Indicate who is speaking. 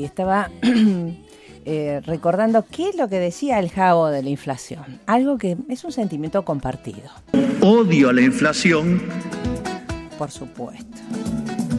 Speaker 1: y estaba recordando qué es lo que decía el Jabo de la inflación. Algo que es un sentimiento compartido.
Speaker 2: Odio a la inflación.
Speaker 1: Por supuesto.